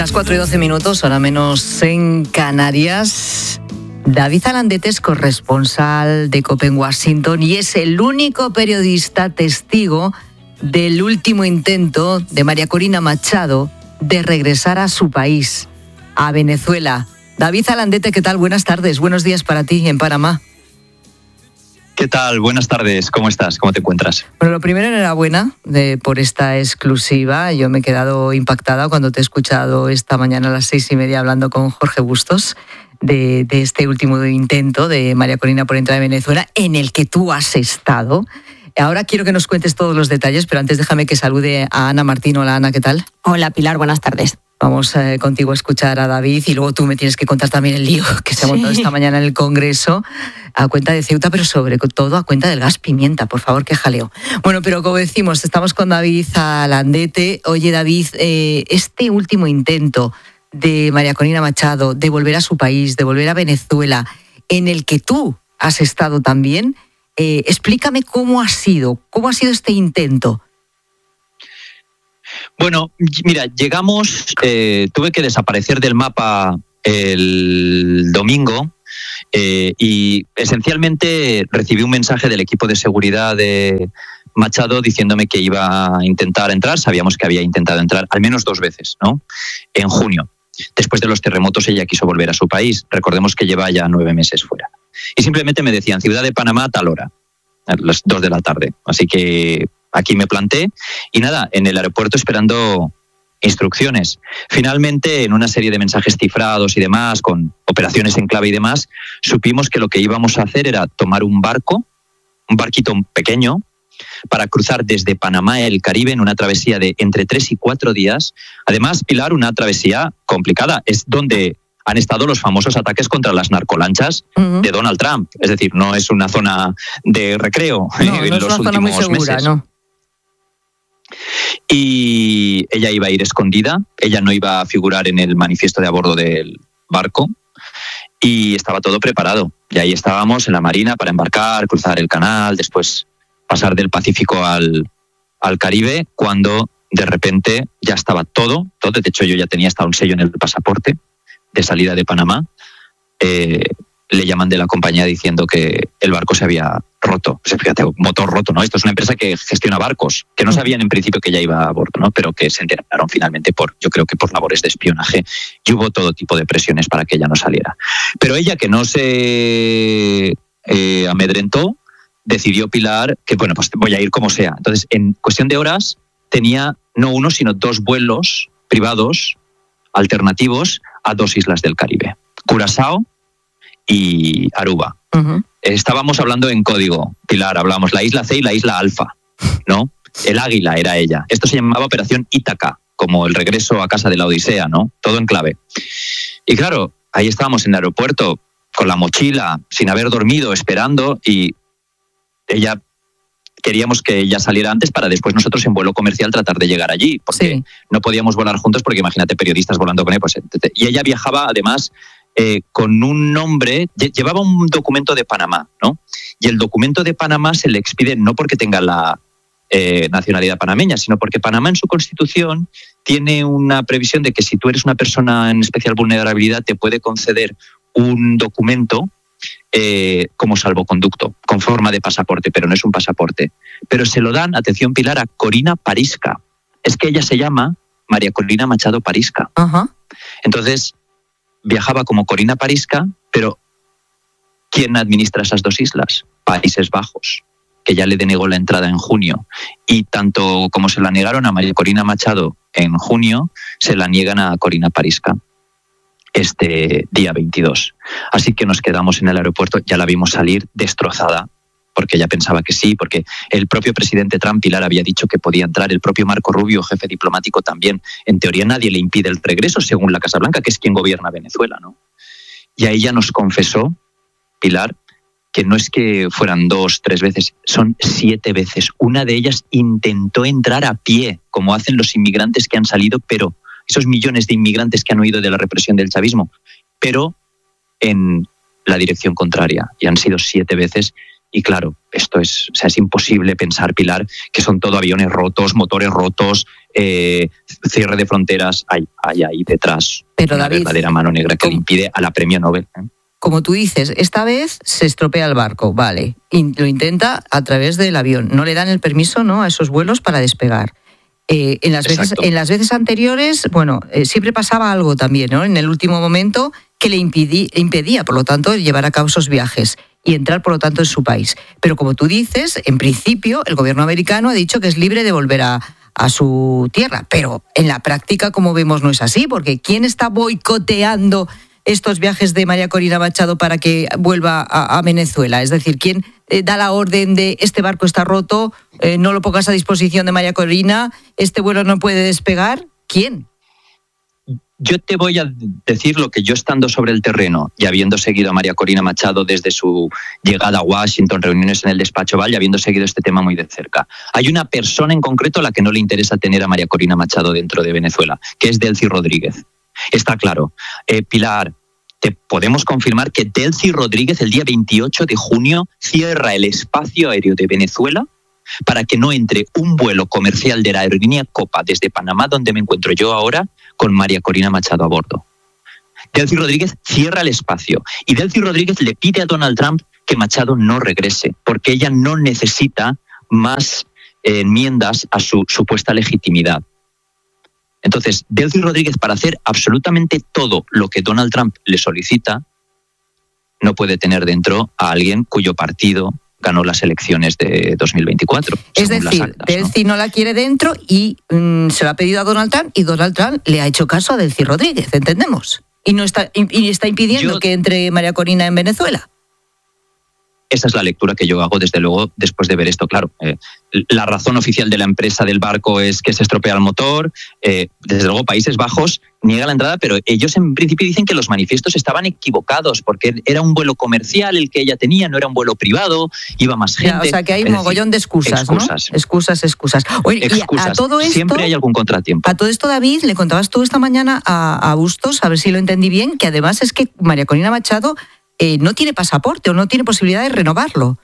Las 4:12, hora menos en Canarias. David Alandete es corresponsal de COPE en Washington y es el único periodista testigo del último intento de María Corina Machado de regresar a su país, a Venezuela. David Alandete, ¿qué tal? Buenas tardes, buenos días para ti en Panamá. ¿Qué tal? Buenas tardes, ¿cómo estás? ¿Cómo te encuentras? Bueno, lo primero, enhorabuena por esta exclusiva. Yo me he quedado impactada cuando te he escuchado esta mañana a las 6:30 hablando con Jorge Bustos de este último intento de María Corina por entrar en Venezuela, en el que tú has estado. Ahora quiero que nos cuentes todos los detalles, pero antes déjame que salude a Ana Martín. Hola, Ana, ¿qué tal? Hola, Pilar, buenas tardes. Vamos contigo a escuchar a David y luego tú me tienes que contar también el lío que se ha montado esta mañana en el Congreso a cuenta de Ceuta, pero sobre todo a cuenta del gas pimienta. Por favor, qué jaleo. Bueno, pero como decimos, estamos con David Alandete. Oye, David, este último intento de María Corina Machado de volver a su país, de volver a Venezuela, en el que tú has estado también, explícame cómo ha sido este intento. Bueno, mira, llegamos, tuve que desaparecer del mapa el domingo y esencialmente recibí un mensaje del equipo de seguridad de Machado diciéndome que iba a intentar entrar. Sabíamos que había intentado entrar al menos 2 veces, ¿no? En junio. Después de los terremotos ella quiso volver a su país. Recordemos que lleva ya 9 meses fuera. Y simplemente me decían, Ciudad de Panamá a tal hora, a las 2 de la tarde. Así que aquí me planté y nada, en el aeropuerto esperando instrucciones. Finalmente, en una serie de mensajes cifrados y demás, con operaciones en clave y demás, supimos que lo que íbamos a hacer era tomar un barquito pequeño, para cruzar desde Panamá el Caribe en una travesía de entre 3 y 4 días. Además, Pilar, una travesía complicada. Es donde han estado los famosos ataques contra las narcolanchas de Donald Trump. Es decir, no es una zona de recreo en los últimos meses. No es una zona muy segura, ¿no? Y ella iba a ir escondida, ella no iba a figurar en el manifiesto de a bordo del barco y estaba todo preparado. Y ahí estábamos en la marina para embarcar, cruzar el canal, después pasar del Pacífico al Caribe, cuando de repente ya estaba todo. De hecho, yo ya tenía hasta un sello en el pasaporte de salida de Panamá. Le llaman de la compañía diciendo que el barco se había roto. O sea, fíjate, motor roto, ¿no? Esto es una empresa que gestiona barcos, que no sabían en principio que ya iba a bordo, ¿no? Pero que se enteraron finalmente yo creo que por labores de espionaje, y hubo todo tipo de presiones para que ella no saliera. Pero ella, que no se amedrentó, decidió, Pilar, que bueno, pues voy a ir como sea. Entonces, en cuestión de horas, tenía no 1, sino 2 vuelos privados alternativos a 2 islas del Caribe, Curazao y Aruba. Uh-huh. Estábamos hablando en código, Pilar, hablamos la isla C y la isla Alfa, ¿no? El Águila era ella. Esto se llamaba Operación Ítaca, como el regreso a casa de la Odisea, ¿no? Todo en clave. Y claro, ahí estábamos en el aeropuerto con la mochila, sin haber dormido, esperando, y queríamos que ella saliera antes para después nosotros en vuelo comercial tratar de llegar allí, porque no podíamos volar juntos, porque imagínate, periodistas volando con él. Y ella viajaba además con un nombre, llevaba un documento de Panamá, ¿no? Y el documento de Panamá se le expide no porque tenga la nacionalidad panameña, sino porque Panamá en su constitución tiene una previsión de que si tú eres una persona en especial vulnerabilidad te puede conceder un documento como salvoconducto, con forma de pasaporte, pero no es un pasaporte. Pero se lo dan, atención Pilar, a Corina Parisca. Es que ella se llama María Corina Machado Parisca. Uh-huh. Entonces, viajaba como Corina Parisca, pero ¿quién administra esas 2 islas? Países Bajos, que ya le denegó la entrada en junio. Y tanto como se la negaron a María Corina Machado en junio, se la niegan a Corina Parisca este día 22. Así que nos quedamos en el aeropuerto, ya la vimos salir destrozada, porque ella pensaba que sí, porque el propio presidente Trump, Pilar, había dicho que podía entrar, el propio Marco Rubio, jefe diplomático también. En teoría nadie le impide el regreso, según la Casa Blanca, que es quien gobierna Venezuela, ¿no? Y ahí ella nos confesó, Pilar, que no es que fueran 2, 3 veces, son 7 veces. Una de ellas intentó entrar a pie, como hacen los inmigrantes que han salido, pero esos millones de inmigrantes que han huido de la represión del chavismo, pero en la dirección contraria. Y han sido 7 veces Y claro, esto es imposible pensar, Pilar, que son todo aviones rotos, motores rotos, cierre de fronteras. Hay ahí detrás una verdadera mano negra que le impide a la premio Nobel. Como tú dices, esta vez se estropea el barco, vale, y lo intenta a través del avión. No le dan el permiso, ¿no?, a esos vuelos para despegar. En las veces anteriores, siempre pasaba algo también, ¿no?, en el último momento que le impedía, por lo tanto, llevar a cabo esos viajes y entrar, por lo tanto, en su país. Pero como tú dices, en principio, el gobierno americano ha dicho que es libre de volver a su tierra. Pero en la práctica, como vemos, no es así, porque ¿quién está boicoteando estos viajes de María Corina Machado para que vuelva a Venezuela? Es decir, ¿quién da la orden de este barco está roto, no lo pongas a disposición de María Corina, este vuelo no puede despegar? ¿Quién? Yo te voy a decir lo que yo, estando sobre el terreno y habiendo seguido a María Corina Machado desde su llegada a Washington, reuniones en el despacho Oval, y habiendo seguido este tema muy de cerca. Hay una persona en concreto a la que no le interesa tener a María Corina Machado dentro de Venezuela, que es Delcy Rodríguez. Está claro. Pilar, te podemos confirmar que Delcy Rodríguez el día 28 de junio cierra el espacio aéreo de Venezuela para que no entre un vuelo comercial de la aerolínea Copa desde Panamá, donde me encuentro yo ahora, con María Corina Machado a bordo. Delcy Rodríguez cierra el espacio y Delcy Rodríguez le pide a Donald Trump que Machado no regrese, porque ella no necesita más enmiendas a su supuesta legitimidad. Entonces, Delcy Rodríguez, para hacer absolutamente todo lo que Donald Trump le solicita, no puede tener dentro a alguien cuyo partido ganó las elecciones de 2024. Es decir, Delcy no la quiere dentro y se lo ha pedido a Donald Trump y Donald Trump le ha hecho caso a Delcy Rodríguez, ¿entendemos? Y está impidiendo que entre María Corina en Venezuela. Esa es la lectura que yo hago, desde luego, después de ver esto. Claro, la razón oficial de la empresa del barco es que se estropea el motor. Desde luego, Países Bajos niega la entrada, pero ellos en principio dicen que los manifiestos estaban equivocados, porque era un vuelo comercial el que ella tenía, no era un vuelo privado, iba más gente. Ya, o sea, que hay un mogollón de excusas, ¿no? Excusas. Oye, excusas. Y a todo esto, siempre hay algún contratiempo. A todo esto, David, le contabas tú esta mañana a Bustos, a ver si lo entendí bien, que además es que María Corina Machado no tiene pasaporte o no tiene posibilidad de renovarlo.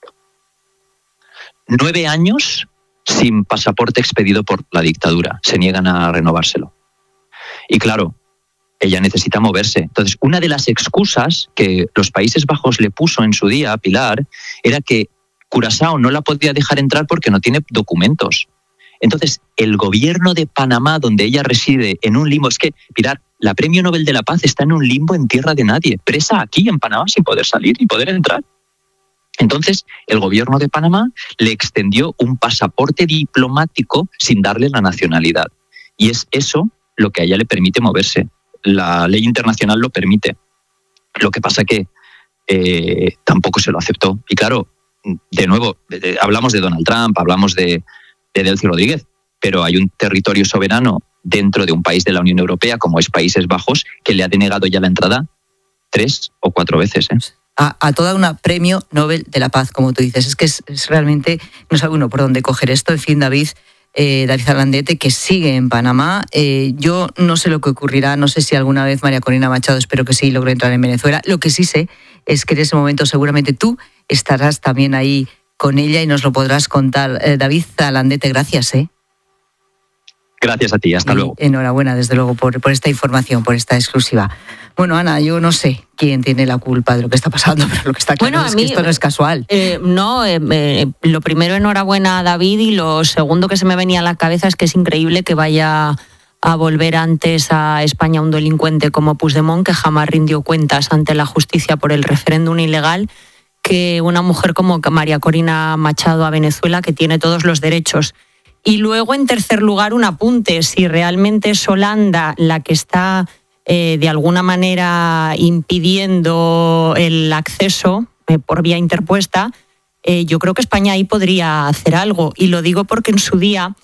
9 años sin pasaporte expedido por la dictadura. Se niegan a renovárselo. Y claro, ella necesita moverse. Entonces, una de las excusas que los Países Bajos le puso en su día a Pilar era que Curazao no la podía dejar entrar porque no tiene documentos. Entonces, el gobierno de Panamá, donde ella reside, en un limbo... Es que, Pilar, la Premio Nobel de la Paz está en un limbo en tierra de nadie, presa aquí en Panamá sin poder salir y poder entrar. Entonces, el gobierno de Panamá le extendió un pasaporte diplomático sin darle la nacionalidad. Y es eso lo que a ella le permite moverse. La ley internacional lo permite. Lo que pasa que tampoco se lo aceptó. Y claro, de nuevo, hablamos de Donald Trump, hablamos de Delcy Rodríguez, pero hay un territorio soberano dentro de un país de la Unión Europea, como es Países Bajos, que le ha denegado ya la entrada 3 o 4 veces. A toda una Premio Nobel de la Paz, como tú dices. Es que es realmente, no sabe uno por dónde coger esto. En fin, David Zalandete, que sigue en Panamá. Yo no sé lo que ocurrirá, no sé si alguna vez María Corina Machado, espero que sí, logre entrar en Venezuela. Lo que sí sé es que en ese momento seguramente tú estarás también ahí con ella y nos lo podrás contar. David Zalandete, gracias. Gracias a ti, hasta luego. Enhorabuena, desde luego, por esta información, por esta exclusiva. Bueno, Ana, yo no sé quién tiene la culpa de lo que está pasando, pero lo que está claro es que esto no es casual. Lo primero, enhorabuena a David, y lo segundo que se me venía a la cabeza es que es increíble que vaya a volver antes a España un delincuente como Puigdemont, que jamás rindió cuentas ante la justicia por el referéndum ilegal, que una mujer como María Corina Machado a Venezuela, que tiene todos los derechos. Y luego, en tercer lugar, un apunte. Si realmente es Holanda la que está de alguna manera impidiendo el acceso por vía interpuesta, yo creo que España ahí podría hacer algo. Y lo digo porque en su día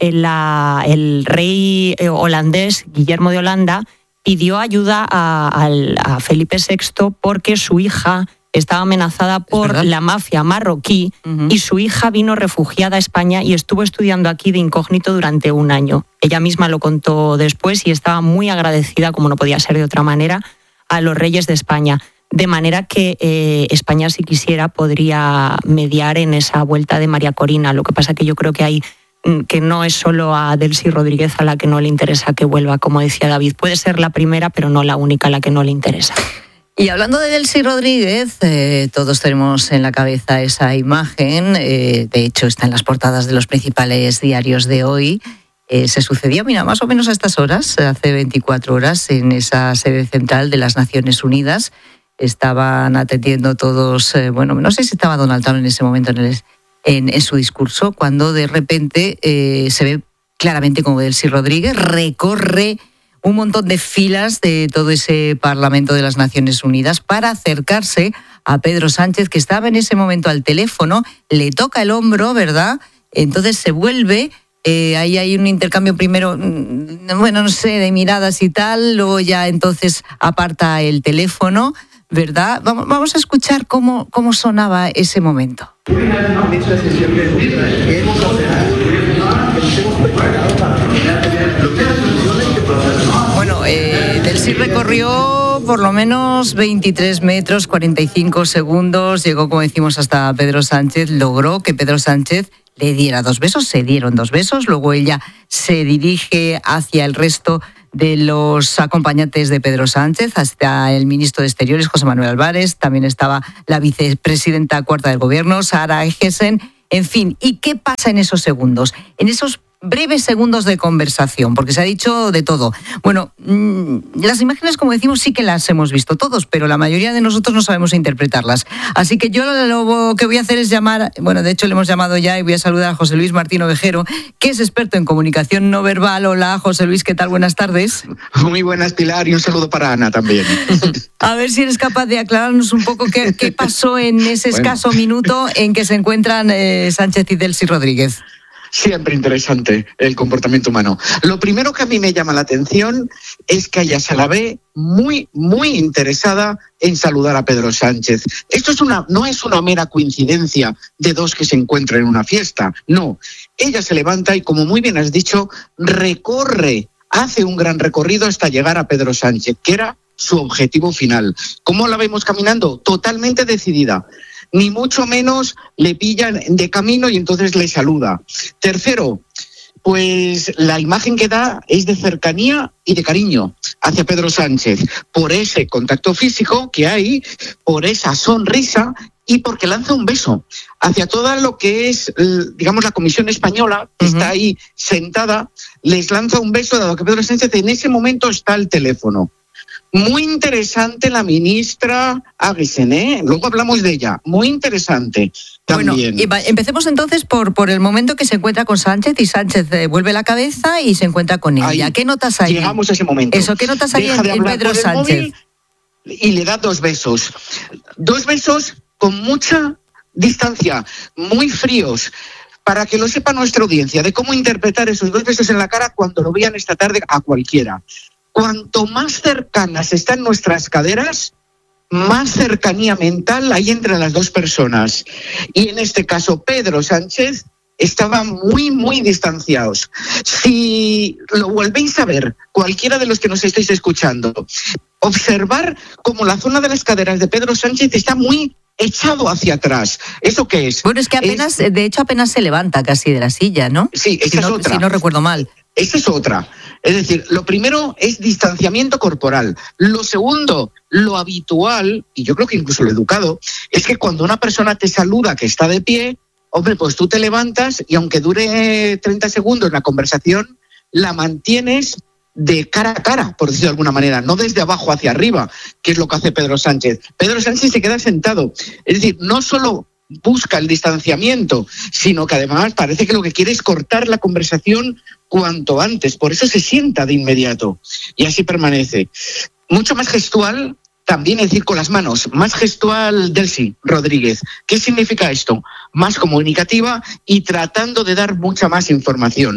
el rey holandés, Guillermo de Holanda, pidió ayuda a Felipe VI porque su hija estaba amenazada por la mafia marroquí, y su hija vino refugiada a España y estuvo estudiando aquí de incógnito durante 1 año. Ella misma lo contó después y estaba muy agradecida, como no podía ser de otra manera, a los reyes de España. De manera que España, si quisiera, podría mediar en esa vuelta de María Corina. Lo que pasa que yo creo que no es solo a Delcy Rodríguez a la que no le interesa que vuelva, como decía David. Puede ser la primera, pero no la única a la que no le interesa. Y hablando de Delcy Rodríguez, todos tenemos en la cabeza esa imagen, de hecho está en las portadas de los principales diarios de hoy. Se sucedió, mira, más o menos a estas horas, hace 24 horas, en esa sede central de las Naciones Unidas. Estaban atendiendo todos, no sé si estaba Donald Trump en ese momento en su discurso, cuando de repente se ve claramente como Delcy Rodríguez recorre un montón de filas de todo ese Parlamento de las Naciones Unidas para acercarse a Pedro Sánchez, que estaba en ese momento al teléfono, le toca el hombro, ¿verdad? Entonces se vuelve, ahí hay un intercambio primero, no sé, de miradas y tal, luego ya entonces aparta el teléfono, ¿verdad? Vamos a escuchar cómo sonaba ese momento. Bueno, Delcy recorrió por lo menos 23 metros, 45 segundos, llegó, como decimos, hasta Pedro Sánchez, logró que Pedro Sánchez le diera 2 besos, se dieron 2 besos, luego ella se dirige hacia el resto de los acompañantes de Pedro Sánchez, hasta el ministro de Exteriores, José Manuel Álvarez, también estaba la vicepresidenta cuarta del Gobierno, Sara Eggesen, en fin. ¿Y qué pasa en esos segundos? En esos breves segundos de conversación, porque se ha dicho de todo. Bueno, las imágenes, como decimos, sí que las hemos visto todos, pero la mayoría de nosotros no sabemos interpretarlas. Así que yo lo que voy a hacer es llamar, de hecho le hemos llamado ya y voy a saludar a José Luis Martín Ovejero, que es experto en comunicación no verbal. Hola, José Luis, ¿qué tal? Buenas tardes. Muy buenas, Pilar, y un saludo para Ana también. A ver si eres capaz de aclararnos un poco qué pasó en ese escaso minuto en que se encuentran Sánchez y Delcy Rodríguez. Siempre interesante el comportamiento humano. Lo primero que a mí me llama la atención es que ella se la ve muy, muy interesada en saludar a Pedro Sánchez. Esto no es una mera coincidencia de dos que se encuentran en una fiesta. No, ella se levanta y, como muy bien has dicho, hace un gran recorrido hasta llegar a Pedro Sánchez, que era su objetivo final. ¿Cómo la vemos caminando? Totalmente decidida. Ni mucho menos le pillan de camino y entonces le saluda. Tercero, pues la imagen que da es de cercanía y de cariño hacia Pedro Sánchez, por ese contacto físico que hay, por esa sonrisa y porque lanza un beso hacia toda lo que es, digamos, la Comisión Española, que está ahí sentada, les lanza un beso, dado que Pedro Sánchez en ese momento está al teléfono. Muy interesante la ministra Eggesen, luego hablamos de ella, muy interesante también. Bueno, empecemos entonces por el momento que se encuentra con Sánchez y Sánchez vuelve la cabeza y se encuentra con ella. Ahí, ¿qué notas ahí? Llegamos a ese momento. Eso, ¿qué notas ahí en Pedro Sánchez? Y le da 2 besos. 2 besos con mucha distancia, muy fríos, para que lo sepa nuestra audiencia, de cómo interpretar esos 2 besos en la cara cuando lo vean esta tarde a cualquiera. Cuanto más cercanas están nuestras caderas, más cercanía mental hay entre las dos personas. Y en este caso, Pedro Sánchez estaban muy, muy distanciados. Si lo volvéis a ver, cualquiera de los que nos estáis escuchando, observar cómo la zona de las caderas de Pedro Sánchez está muy echado hacia atrás. ¿Eso qué es? Bueno, es que de hecho apenas se levanta casi de la silla, ¿no? Sí, esa es otra. Si no recuerdo mal. Esa es otra. Es decir, lo primero es distanciamiento corporal. Lo segundo, lo habitual, y yo creo que incluso lo educado, es que cuando una persona te saluda que está de pie, hombre, pues tú te levantas y aunque dure 30 segundos la conversación, la mantienes de cara a cara, por decirlo de alguna manera, no desde abajo hacia arriba, que es lo que hace Pedro Sánchez. Pedro Sánchez se queda sentado. Es decir, no solo busca el distanciamiento, sino que además parece que lo que quiere es cortar la conversación cuanto antes. Por eso se sienta de inmediato y así permanece. Mucho más gestual también, es decir, con las manos, más gestual Delcy Rodríguez. ¿Qué significa esto? Más comunicativa y tratando de dar mucha más información.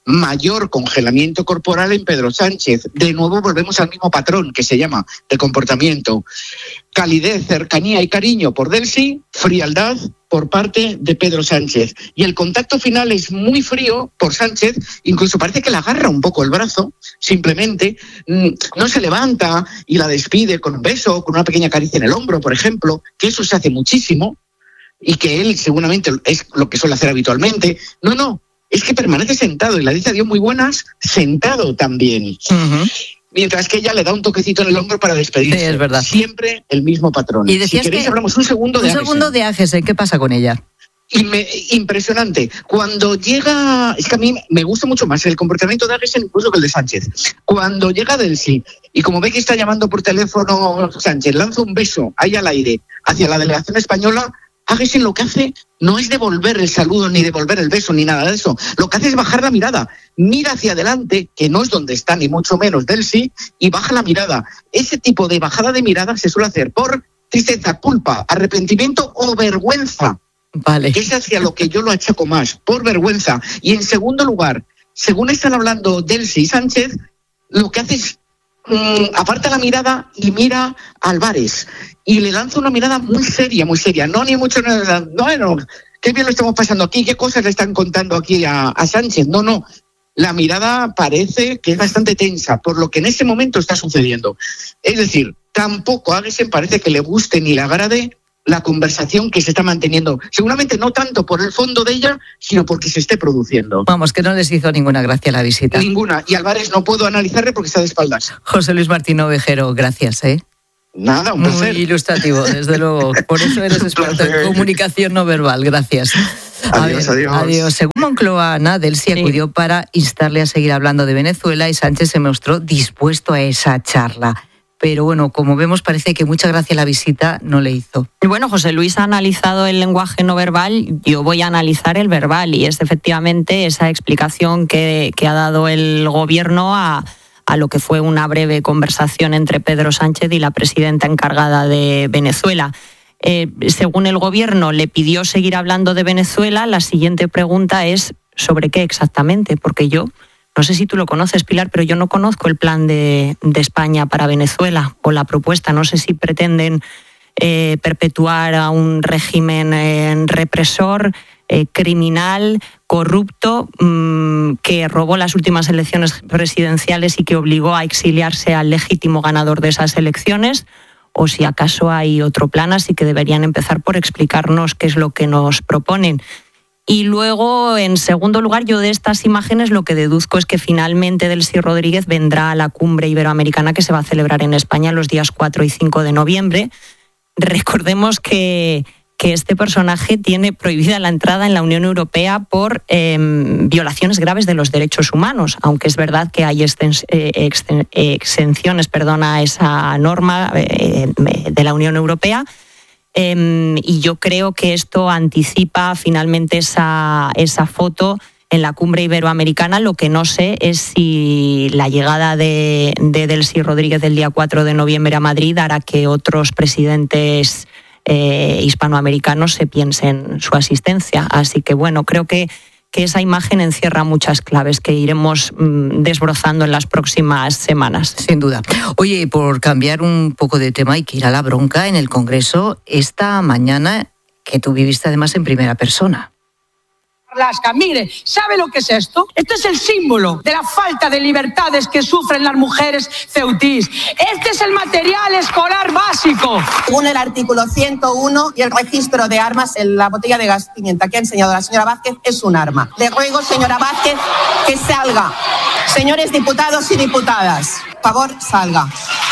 mayor congelamiento corporal en Pedro Sánchez. De nuevo volvemos al mismo patrón que se llama de comportamiento. Calidez, cercanía y cariño por Delcy, frialdad por parte de Pedro Sánchez. Y el contacto final es muy frío por Sánchez, incluso parece que le agarra un poco el brazo, simplemente no se levanta y la despide con un beso, con una pequeña caricia en el hombro, por ejemplo, que eso se hace muchísimo y que él seguramente es lo que suele hacer habitualmente. No, es que permanece sentado y la dice adiós muy buenas, sentado también. Uh-huh. Mientras que ella le da un toquecito en el hombro para despedirse. Sí, es verdad. Siempre el mismo patrón. Y decías si queréis, que hablamos un segundo de Ágesen. ¿Qué pasa con ella? Impresionante. Cuando llega... Es que a mí me gusta mucho más el comportamiento de Ágesen incluso que el de Sánchez. Cuando llega Delcy y como ve que está llamando por teléfono Sánchez, lanza un beso ahí al aire hacia la delegación española, Ágesen lo que hace no es devolver el saludo, ni devolver el beso, ni nada de eso. Lo que hace es bajar la mirada. Mira hacia adelante, que no es donde está, ni mucho menos Delcy, y baja la mirada. Ese tipo de bajada de mirada se suele hacer por tristeza, culpa, arrepentimiento o vergüenza. Vale. Que es hacia lo que yo lo achaco más, por vergüenza. Y en segundo lugar, según están hablando Delcy y Sánchez, lo que hace es aparta la mirada y mira a Álvarez y le lanza una mirada muy seria, no ni mucho nada, bueno, qué bien lo estamos pasando aquí, qué cosas le están contando aquí a Sánchez, no, la mirada parece que es bastante tensa por lo que en ese momento está sucediendo, es decir, tampoco a Ágesen parece que le guste ni le agrade la conversación que se está manteniendo. Seguramente no tanto por el fondo de ella, sino porque se esté produciendo. Vamos, que no les hizo ninguna gracia la visita. Ninguna. Y Álvarez no puedo analizarle porque está de espaldas. José Luis Martín Ovejero, gracias, Nada, un placer. Muy ilustrativo, desde luego. Por eso eres experto en comunicación no verbal. Gracias. Adiós. Según Moncloa, Ana, Delcy acudió para instarle a seguir hablando de Venezuela y Sánchez se mostró dispuesto a esa charla. Pero bueno, como vemos, parece que mucha gracia la visita no le hizo. Bueno, José Luis ha analizado el lenguaje no verbal, yo voy a analizar el verbal y es efectivamente esa explicación que ha dado el gobierno a lo que fue una breve conversación entre Pedro Sánchez y la presidenta encargada de Venezuela. Según el gobierno, le pidió seguir hablando de Venezuela. La siguiente pregunta es ¿sobre qué exactamente? Porque yo... No sé si tú lo conoces, Pilar, pero yo no conozco el plan de España para Venezuela o la propuesta. No sé si pretenden perpetuar a un régimen represor, criminal, corrupto, que robó las últimas elecciones presidenciales y que obligó a exiliarse al legítimo ganador de esas elecciones, o si acaso hay otro plan, así que deberían empezar por explicarnos qué es lo que nos proponen. Y luego, en segundo lugar, yo de estas imágenes lo que deduzco es que finalmente Delcy Rodríguez vendrá a la cumbre iberoamericana que se va a celebrar en España los días 4 y 5 de noviembre. Recordemos que este personaje tiene prohibida la entrada en la Unión Europea por violaciones graves de los derechos humanos, aunque es verdad que hay exenciones a esa norma de la Unión Europea. Y yo creo que esto anticipa finalmente esa foto en la cumbre iberoamericana. Lo que no sé es si la llegada de Delcy Rodríguez el día 4 de noviembre a Madrid hará que otros presidentes hispanoamericanos se piensen su asistencia. Así que bueno, creo que esa imagen encierra muchas claves que iremos desbrozando en las próximas semanas. Sin duda. Oye, por cambiar un poco de tema, hay que ir a la bronca en el Congreso esta mañana, que tú viviste además en primera persona. Alaska, mire, ¿sabe lo que es esto? Esto es el símbolo de la falta de libertades que sufren las mujeres ceutís. Este es el material escolar básico. Según el artículo 101 y el registro de armas, la botella de gas pimienta que ha enseñado la señora Vázquez es un arma. Le ruego, señora Vázquez, que salga. Señores diputados y diputadas, por favor, salga.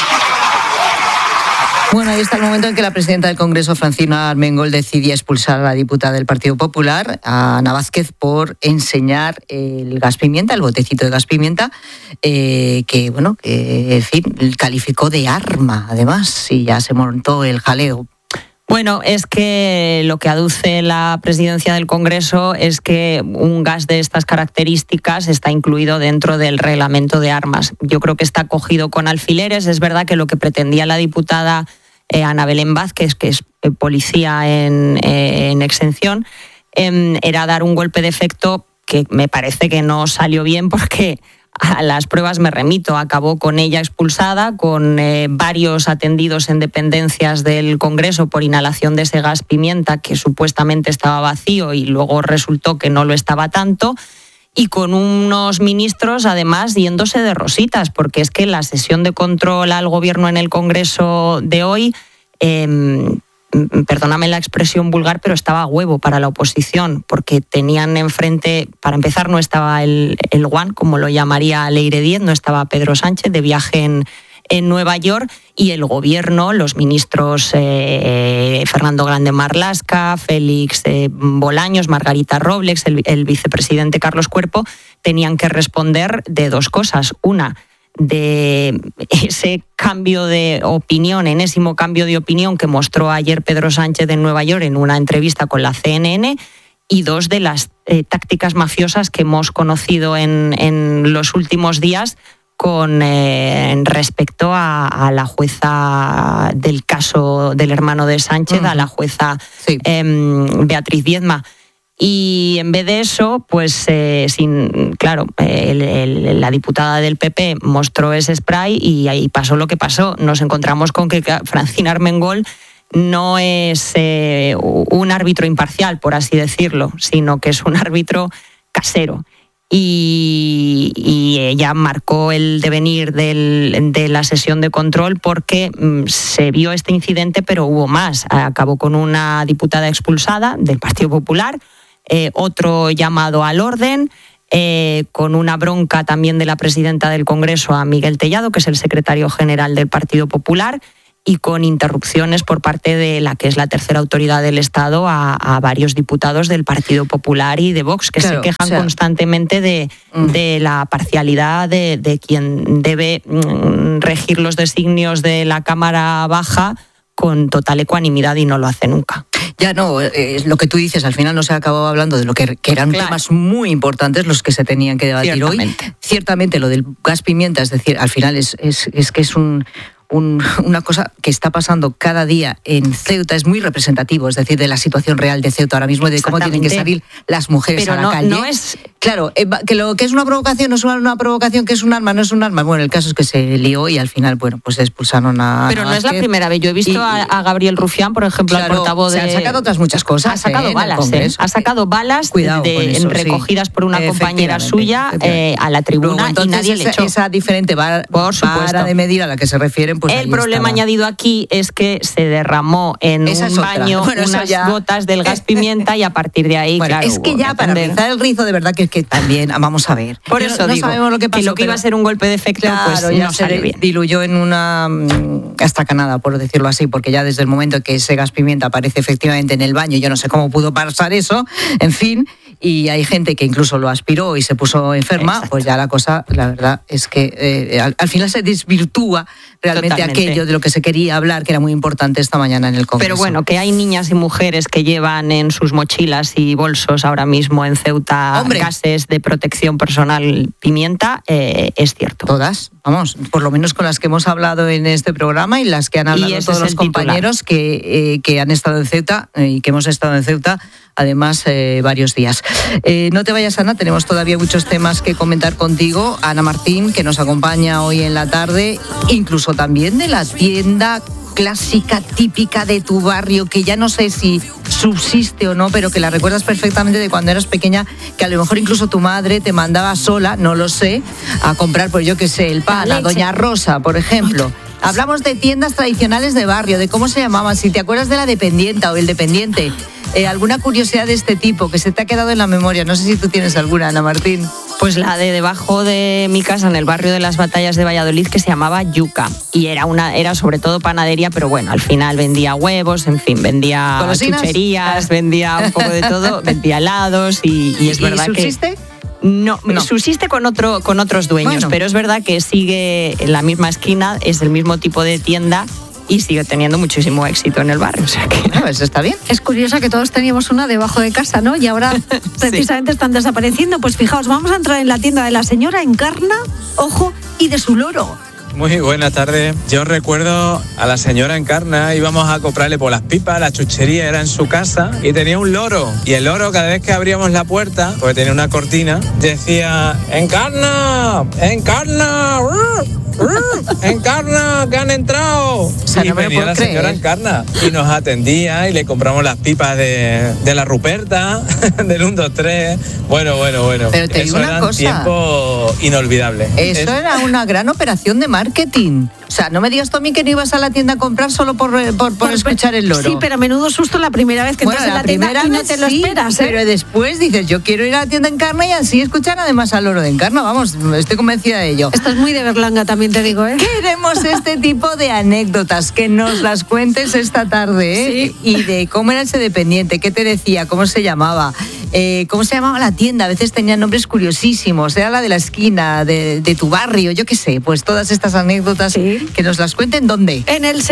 Bueno, ahí está el momento en que la presidenta del Congreso, Francina Armengol, decidía expulsar a la diputada del Partido Popular, a Ana Vázquez, por enseñar el gas pimienta, el botecito de gas pimienta, que en fin, calificó de arma, además, y ya se montó el jaleo. Bueno, es que lo que aduce la presidencia del Congreso es que un gas de estas características está incluido dentro del reglamento de armas. Yo creo que está cogido con alfileres. Es verdad que lo que pretendía la diputada Ana Belén Vázquez, que es policía en exención, era dar un golpe de efecto que me parece que no salió bien porque a las pruebas me remito, acabó con ella expulsada, con varios atendidos en dependencias del Congreso por inhalación de ese gas pimienta que supuestamente estaba vacío y luego resultó que no lo estaba tanto, y con unos ministros además yéndose de rositas, porque es que la sesión de control al gobierno en el Congreso de hoy, perdóname la expresión vulgar, pero estaba a huevo para la oposición, porque tenían enfrente, para empezar no estaba el Guan, como lo llamaría Leire Díez, no estaba Pedro Sánchez de viaje en Nueva York, y el gobierno, los ministros Fernando Grande Marlaska, Félix Bolaños, Margarita Robles, el vicepresidente Carlos Cuerpo, tenían que responder de dos cosas. Una, de ese cambio de opinión, enésimo cambio de opinión que mostró ayer Pedro Sánchez en Nueva York en una entrevista con la CNN, y dos, de las tácticas mafiosas que hemos conocido en los últimos días con respecto a la jueza del caso del hermano de Sánchez, a la jueza Beatriz Viedma. Y en vez de eso, pues la diputada del PP mostró ese spray y ahí pasó lo que pasó. Nos encontramos con que Francina Armengol no es un árbitro imparcial, por así decirlo, sino que es un árbitro casero. Y ella marcó el devenir de la sesión de control porque se vio este incidente, pero hubo más. Acabó con una diputada expulsada del Partido Popular, otro llamado al orden, con una bronca también de la presidenta del Congreso a Miguel Tellado, que es el secretario general del Partido Popular, y con interrupciones por parte de la que es la tercera autoridad del Estado a varios diputados del Partido Popular y de Vox, que se quejan constantemente de la parcialidad de quien debe regir los designios de la Cámara Baja con total ecuanimidad, y no lo hace nunca. Ya no, lo que tú dices, al final no se ha acabado hablando de lo que eran temas muy importantes los que se tenían que debatir hoy. Ciertamente lo del gas pimienta, es decir, al final es que es una cosa que está pasando cada día en Ceuta, es muy representativo, es decir, de la situación real de Ceuta ahora mismo, de cómo tienen que salir las mujeres a la calle. No es... Claro, que lo que es una provocación no es una provocación, que es un arma, no es un arma. Bueno, el caso es que se lió y al final, bueno, pues expulsaron a... Pero no es la primera vez. Yo he visto a Gabriel Rufián, por ejemplo, al portavoz de... Se han sacado otras muchas cosas. Ha sacado balas, ha sacado balas recogidas por una compañera suya a la tribuna. Luego, y nadie le echó. Esa diferente vara de medir a la que se refieren, pues el problema añadido aquí es que se derramó en un baño unas gotas del gas pimienta, y a partir de ahí, claro... Es que ya, para rizar el rizo, de verdad que también, vamos a ver. Por eso no sabemos lo que pasó, que lo que iba a ser un golpe de efecto, pues ya no sale bien. Diluyó en una estacanada, por decirlo así, porque ya desde el momento que ese gas pimienta aparece efectivamente en el baño, yo no sé cómo pudo pasar eso, en fin, y hay gente que incluso lo aspiró y se puso enferma. Exacto. Pues ya la cosa, la verdad, es que al final se desvirtúa realmente aquello de lo que se quería hablar, que era muy importante esta mañana en el Congreso. Pero bueno, que hay niñas y mujeres que llevan en sus mochilas y bolsos ahora mismo en Ceuta gases de protección personal pimienta, es cierto. ¿Todas? Vamos, por lo menos con las que hemos hablado en este programa y las que han hablado todos los compañeros que han estado en Ceuta y que hemos estado en Ceuta, además, varios días. No te vayas, Ana, tenemos todavía muchos temas que comentar contigo. Ana Martín, que nos acompaña hoy en la tarde, incluso también de la tienda clásica, típica de tu barrio, que ya no sé si subsiste o no, pero que la recuerdas perfectamente de cuando eras pequeña, que a lo mejor incluso tu madre te mandaba sola, no lo sé, a comprar, pues yo qué sé, el pan, a Doña Rosa, por ejemplo. Hablamos de tiendas tradicionales de barrio, de cómo se llamaban, si te acuerdas de la dependienta o el dependiente. ¿Alguna curiosidad de este tipo que se te ha quedado en la memoria? No sé si tú tienes alguna, Ana Martín. Pues la de debajo de mi casa, en el barrio de las Batallas de Valladolid, que se llamaba Yuca. Y era sobre todo panadería, pero bueno, al final vendía huevos, en fin, vendía chucherías, vendía un poco de todo, vendía helados y es verdad que... ¿Subsiste? No, subsiste con otros dueños, pero es verdad que sigue en la misma esquina, es el mismo tipo de tienda y sigue teniendo muchísimo éxito en el barrio. O sea que... eso está bien. Es curioso que todos teníamos una debajo de casa, ¿no? Y ahora precisamente están desapareciendo. Pues fijaos, vamos a entrar en la tienda de la señora Encarna, ojo, y de su loro. Muy buenas tardes. Yo recuerdo a la señora Encarna, íbamos a comprarle por las pipas, la chuchería era en su casa y tenía un loro. Y el loro, cada vez que abríamos la puerta, porque tenía una cortina, decía: ¡Encarna! ¡Encarna! ¡Encarna! ¡Que han entrado! O sea, y no me venía lo puedo la señora creer. Encarna y nos atendía y le compramos las pipas de la Ruperta, del 1, 2, 3. Bueno. Pero te digo Eso una eran cosa. tiempos inolvidables. Eso era una gran operación de marketing. O sea, no me digas tú a mí que no ibas a la tienda a comprar solo por escuchar el loro. Sí, pero a menudo susto la primera vez que entras en la tienda y no te lo sí, esperas, ¿eh? Pero después dices, yo quiero ir a la tienda Encarna y así escuchar además al loro de Encarna. Vamos, estoy convencida de ello. Estás muy de Berlanga, también te digo, ¿eh? Queremos este tipo de anécdotas, que nos las cuentes esta tarde, ¿eh? Sí. Y de cómo era ese dependiente, qué te decía, cómo se llamaba. ¿Cómo se llamaba la tienda? A veces tenían nombres curiosísimos. Era la de la esquina, de tu barrio, yo qué sé. Pues todas estas anécdotas, Sí. que nos las cuenten, ¿dónde? En el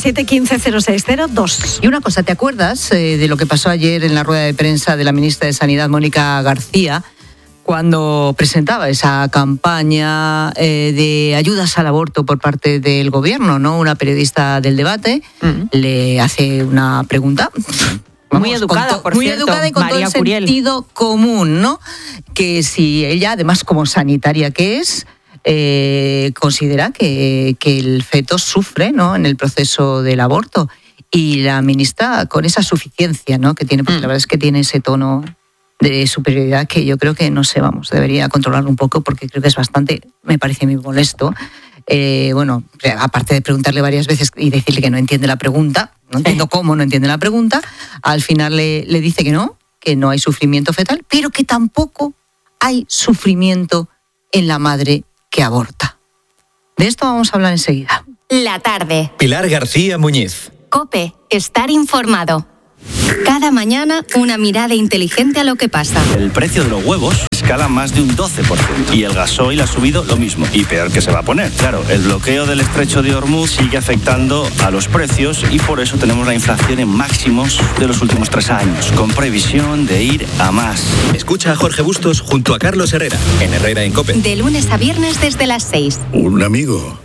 607-150602. Y una cosa, ¿te acuerdas de lo que pasó ayer en la rueda de prensa de la ministra de Sanidad, Mónica García, cuando presentaba esa campaña de ayudas al aborto por parte del gobierno, ¿no? Una periodista del Debate le hace una pregunta. Muy educada, por muy cierto, educada y con María todo el Curiel. sentido común, ¿no? Que si ella, además como sanitaria que es, considera que el feto sufre, ¿no?, en el proceso del aborto. Y la ministra, con esa suficiencia, ¿no?, que tiene, porque la verdad es que tiene ese tono de superioridad que yo creo que, no sé, vamos, debería controlarlo un poco, porque creo que es bastante, me parece muy molesto. Bueno, aparte de preguntarle varias veces y decirle que no entiende la pregunta, no entiendo cómo no entiende la pregunta, al final le dice que no hay sufrimiento fetal, pero que tampoco hay sufrimiento en la madre que aborta. De esto vamos a hablar enseguida. La tarde. Pilar García Muñiz. COPE. Estar informado. Cada mañana una mirada inteligente a lo que pasa. El precio de los huevos escala más de un 12% y el gasoil ha subido lo mismo. Y peor que se va a poner. Claro, el bloqueo del estrecho de Hormuz sigue afectando a los precios y por eso tenemos la inflación en máximos de los últimos 3 años, con previsión de ir a más. Escucha a Jorge Bustos junto a Carlos Herrera en Herrera en COPE. De lunes a viernes desde las 6. Un amigo.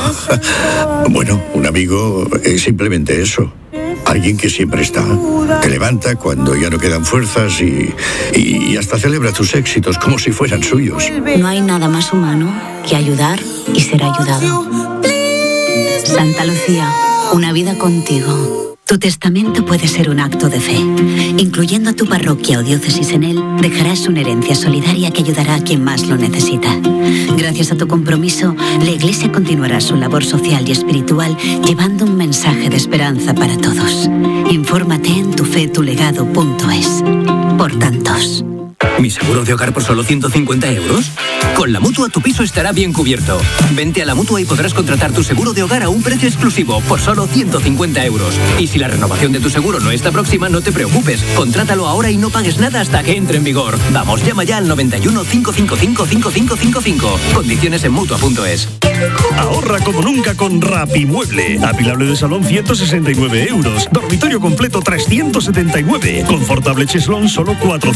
Bueno, un amigo es simplemente eso. Alguien que siempre está. Te levanta cuando ya no quedan fuerzas y hasta celebra tus éxitos como si fueran suyos. No hay nada más humano que ayudar y ser ayudado. Santa Lucía, una vida contigo. Tu testamento puede ser un acto de fe. Incluyendo a tu parroquia o diócesis en él, dejarás una herencia solidaria que ayudará a quien más lo necesita. Gracias a tu compromiso, la Iglesia continuará su labor social y espiritual llevando un mensaje de esperanza para todos. Infórmate en tufetulegado.es. Por tantos. ¿Mi seguro de hogar por solo 150 euros? Con la Mutua tu piso estará bien cubierto. Vente a la Mutua y podrás contratar tu seguro de hogar a un precio exclusivo por solo 150 euros. Y si la renovación de tu seguro no está próxima, no te preocupes. Contrátalo ahora y no pagues nada hasta que entre en vigor. Vamos, llama ya al 91 555 5555. Condiciones en Mutua.es. Ahorra como nunca con Rapimueble. Apilable de salón 169 euros. Dormitorio completo 379. Confortable cheslón solo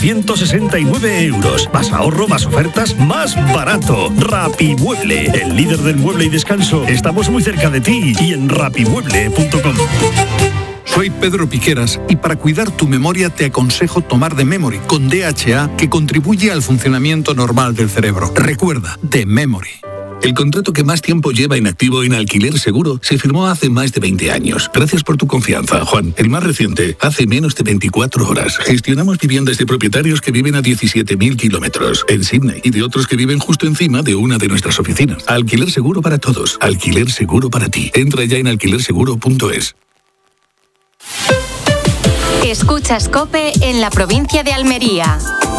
469 euros. Más ahorro, más ofertas, más barato. Rapimueble, el líder del mueble y descanso. Estamos muy cerca de ti y en rapimueble.com. Soy Pedro Piqueras y para cuidar tu memoria te aconsejo tomar The Memory con DHA, que contribuye al funcionamiento normal del cerebro. Recuerda, The Memory. El contrato que más tiempo lleva inactivo en Alquiler Seguro se firmó hace más de 20 años. Gracias por tu confianza, Juan. El más reciente, hace menos de 24 horas. Gestionamos viviendas de propietarios que viven a 17.000 kilómetros en Sydney y de otros que viven justo encima de una de nuestras oficinas. Alquiler Seguro para todos. Alquiler Seguro para ti. Entra ya en alquilerseguro.es. Escuchas COPE en la provincia de Almería.